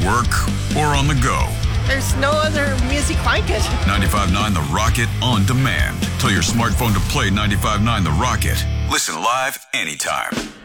work, or on the go. There's no other music like it. 95.9 The Rocket on demand. Tell your smartphone to play 95.9 The Rocket. Listen live anytime.